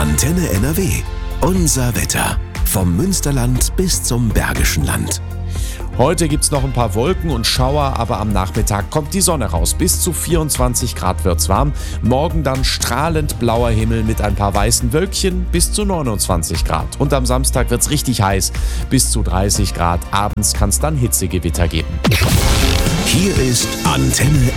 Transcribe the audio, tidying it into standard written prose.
Antenne NRW. Unser Wetter. Vom Münsterland bis zum Bergischen Land. Heute gibt's noch ein paar Wolken und Schauer, aber am Nachmittag kommt die Sonne raus. Bis zu 24 Grad wird's warm. Morgen dann strahlend blauer Himmel mit ein paar weißen Wölkchen bis zu 29 Grad. Und am Samstag wird's richtig heiß, bis zu 30 Grad. Abends kann's dann Hitzegewitter geben. Hier ist Antenne